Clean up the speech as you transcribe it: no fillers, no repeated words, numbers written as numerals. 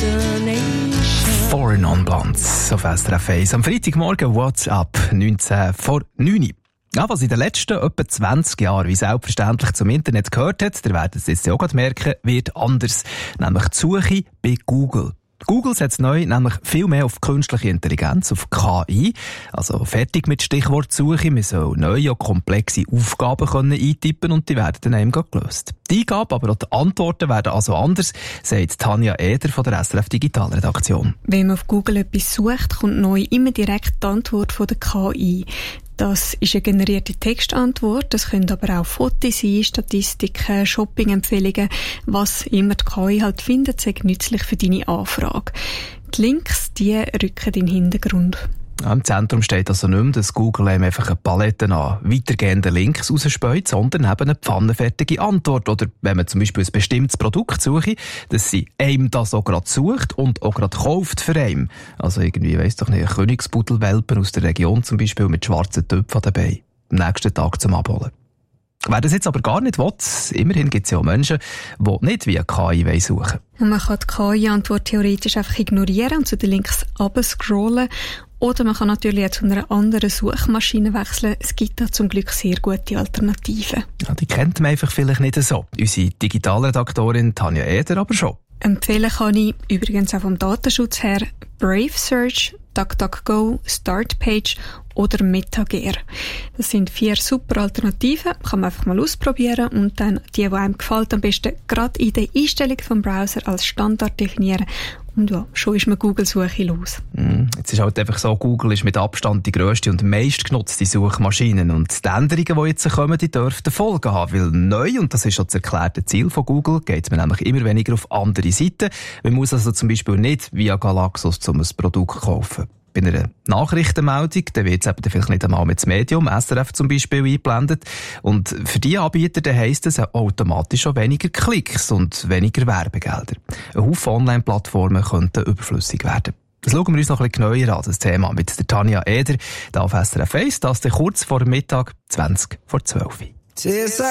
Four Non-Blondes auf SRF 1. Am Freitagmorgen WhatsApp 19 vor 9. Ja, was in den letzten etwa 20 Jahren wie selbstverständlich zum Internet gehört hat, ihr werdet es jetzt auch gerade merken, wird anders. Nämlich die Suche bei Google. Google setzt neu nämlich viel mehr auf künstliche Intelligenz, auf KI. Also fertig mit Stichwortsuche. Man soll neue und komplexe Aufgaben eintippen und die werden dann eben gelöst. Die Eingabe, aber auch die Antworten werden also anders, sagt Tanja Eder von der SRF Digitalredaktion. Wenn man auf Google etwas sucht, kommt neu immer direkt die Antwort von der KI. Das ist eine generierte Textantwort. Das können aber auch Fotos sein, Statistiken, Shopping-Empfehlungen. Was immer die KI halt findet, sei nützlich für deine Anfrage. Die Links, die rücken in den Hintergrund. Ja, im Zentrum steht also nicht mehr, dass Google einem einfach eine Palette an weitergehenden Links rausspäut, sondern eben eine pfannenfertige Antwort. Oder wenn man zum Beispiel ein bestimmtes Produkt suche, dass sie einem das auch gerade sucht und auch gerade kauft für einen. Also irgendwie, weiss doch nicht, ein Königspudelwelpen aus der Region zum Beispiel mit schwarzen Töpfen dabei. Am nächsten Tag zum Abholen. Wer das jetzt aber gar nicht will, immerhin gibt es ja auch Menschen, die nicht via KI suchen wollen. Man kann die KI-Antwort theoretisch einfach ignorieren und zu den Links runterscrollen. Oder man kann natürlich auch zu einer anderen Suchmaschine wechseln. Es gibt da zum Glück sehr gute Alternativen. Ja, die kennt man einfach vielleicht nicht so. Unsere Digitalredaktorin Tanja Eder aber schon. Empfehlen kann ich übrigens auch vom Datenschutz her Brave Search, DuckDuckGo, Startpage oder MetaGear. Das sind 4 super Alternativen, kann man einfach mal ausprobieren und dann die einem gefällt, am besten gerade in der Einstellung vom Browser als Standard definieren. Und ja, schon ist man Google-Suche los. Jetzt ist halt einfach so, Google ist mit Abstand die grösste und meistgenutzte Suchmaschine. Und die Änderungen, die jetzt kommen, die dürften Folgen haben. Weil neu, und das ist schon das erklärte Ziel von Google, geht man nämlich immer weniger auf andere Seiten. Man muss also zum Beispiel nicht via Galaxus um ein Produkt kaufen. Bei einer Nachrichtenmeldung, da wird es eben vielleicht nicht einmal mit dem Medium, SRF zum Beispiel, eingeblendet. Und für die Anbieter, da heisst es automatisch auch weniger Klicks und weniger Werbegelder. Ein Haufen Online-Plattformen könnten überflüssig werden. Das schauen wir uns noch ein bisschen genauer an, das Thema mit der Tanja Eder, da auf SRF 1, das kurz vor Mittag, 20 vor 12.